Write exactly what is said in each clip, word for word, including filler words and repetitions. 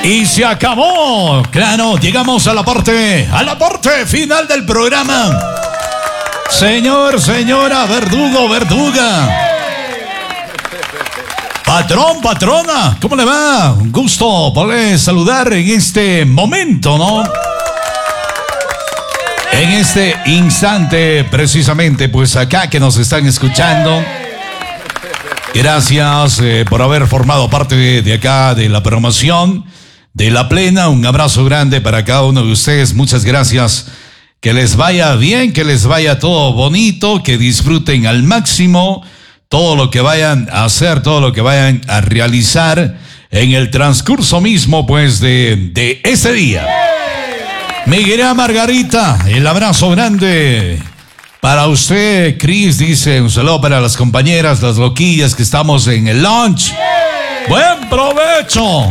Y se acabó. Claro, llegamos a la parte, a la parte final del programa. Señor, señora, verdugo, verduga. Patrón, patrona, ¿cómo le va? Un gusto poder saludar en este momento, ¿no? En este instante, precisamente, pues acá que nos están escuchando. Gracias eh, por haber formado parte de, de acá, de la programación, de La Plena. Un abrazo grande para cada uno de ustedes. Muchas gracias. Que les vaya bien, que les vaya todo bonito, que disfruten al máximo todo lo que vayan a hacer, todo lo que vayan a realizar en el transcurso mismo, pues, de, de ese día. Mi querida Margarita, el abrazo grande para usted. Cris dice, un saludo para las compañeras, las loquillas que estamos en el lunch. ¡Buen provecho!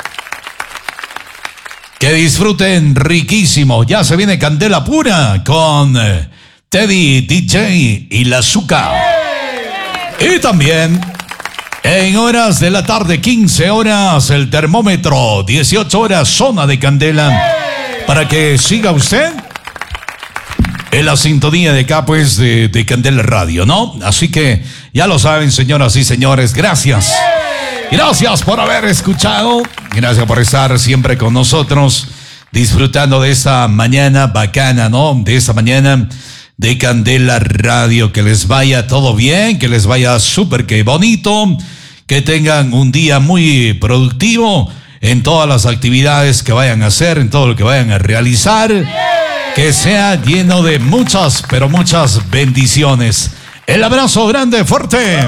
Que disfruten riquísimo. Ya se viene Candela Pura con eh, Teddy D J y La Zucca. Y también en horas de la tarde, quince horas, el termómetro, dieciocho horas, zona de Candela. Para que siga usted en la sintonía de acá, pues, de, de Candela Radio, ¿no? Así que ya lo saben, señoras y señores, gracias. Gracias por haber escuchado. Gracias por estar siempre con nosotros, disfrutando de esta mañana bacana, ¿no? De esta mañana de Candela Radio. Que les vaya todo bien, que les vaya súper que bonito, que tengan un día muy productivo en todas las actividades que vayan a hacer, en todo lo que vayan a realizar. Que sea lleno de muchas, pero muchas bendiciones. El abrazo grande, fuerte.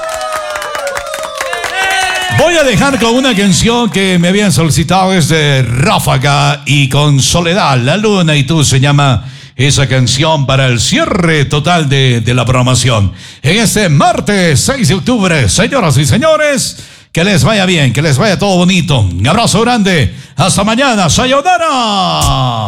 Voy a dejar con una canción que me habían solicitado desde Ráfaga y con Soledad, La Luna y Tú, se llama esa canción para el cierre total de, de la programación. En este martes seis de octubre, señoras y señores, que les vaya bien, que les vaya todo bonito. Un abrazo grande. Hasta mañana. Sayonara.